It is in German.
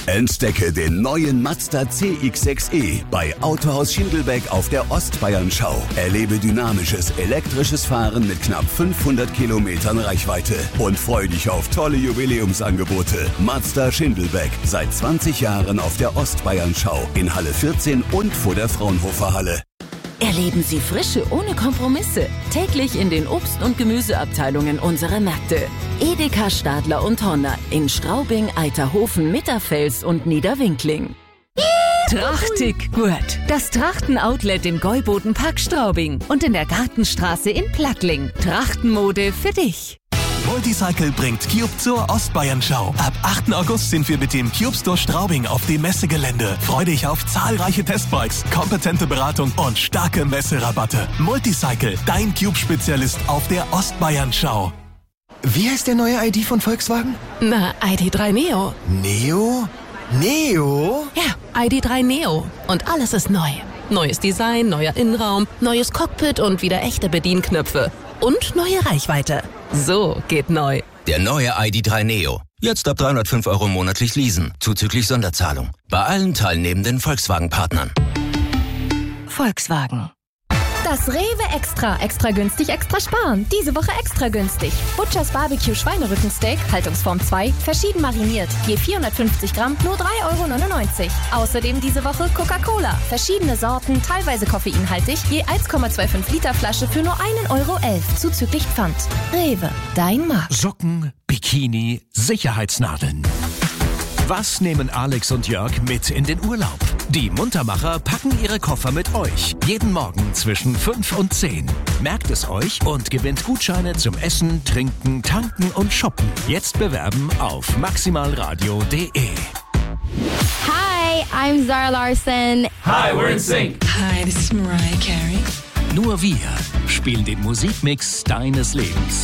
Entdecke den neuen Mazda CX-6e bei Autohaus Schindelbeck auf der Ostbayernschau. Erlebe dynamisches, elektrisches Fahren mit knapp 500 Kilometern Reichweite und freu dich auf tolle Jubiläumsangebote. Mazda Schindelbeck, seit 20 Jahren auf der Ostbayernschau in Halle 14 und vor der Fraunhofer Halle. Erleben Sie Frische ohne Kompromisse. Täglich in den Obst- und Gemüseabteilungen unserer Märkte. Edeka, Stadler und Honner in Straubing, Eiterhofen, Mitterfels und Niederwinkling. Trachtig gut. Das Trachten-Outlet im Gäubodenpark Straubing und in der Gartenstraße in Plattling. Trachtenmode für dich. Multicycle bringt Cube zur Ostbayernschau. Ab 8. August sind wir mit dem Cube Store Straubing auf dem Messegelände. Freu dich auf zahlreiche Testbikes, kompetente Beratung und starke Messerabatte. Multicycle, dein Cube-Spezialist auf der Ostbayernschau. Wie heißt der neue ID von Volkswagen? Na, ID.3 Neo. Neo? Neo? Ja, ID.3 Neo. Und alles ist neu. Neues Design, neuer Innenraum, neues Cockpit und wieder echte Bedienknöpfe. Und neue Reichweite. So geht neu. Der neue ID.3 Neo. Jetzt ab 305 € monatlich leasen, zuzüglich Sonderzahlung. Bei allen teilnehmenden Volkswagen-Partnern. Volkswagen. Das Rewe Extra günstig, extra sparen. Diese Woche extra günstig. Butchers Barbecue Schweinerückensteak, Haltungsform 2, verschieden mariniert. Je 450 Gramm, nur 3,99 €. Außerdem diese Woche Coca-Cola. Verschiedene Sorten, teilweise koffeinhaltig, je 1,25 Liter Flasche für nur 1,11 € zuzüglich Pfand. Rewe, dein Markt. Socken, Bikini, Sicherheitsnadeln. Was nehmen Alex und Jörg mit in den Urlaub? Die Muntermacher packen ihre Koffer mit euch. Jeden Morgen zwischen 5 und 10. Merkt es euch und gewinnt Gutscheine zum Essen, Trinken, Tanken und Shoppen. Jetzt bewerben auf maximalradio.de. Hi, I'm Zara Larsson. Hi, we're in sync. Hi, this is Mariah Carey. Nur wir spielen den Musikmix deines Lebens.